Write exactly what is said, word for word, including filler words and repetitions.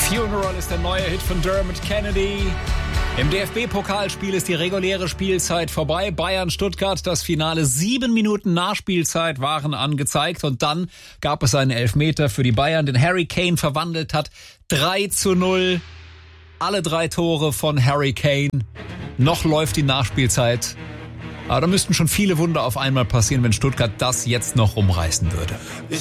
Funeral ist der neue Hit von Dermot Kennedy. Im D F B-Pokalspiel ist die reguläre Spielzeit vorbei. Bayern-Stuttgart, das Finale. Sieben Minuten Nachspielzeit waren angezeigt. Und dann gab es einen Elfmeter für die Bayern, den Harry Kane verwandelt hat. drei zu null. Alle drei Tore von Harry Kane. Noch läuft die Nachspielzeit. Aber da müssten schon viele Wunder auf einmal passieren, wenn Stuttgart das jetzt noch rumreißen würde.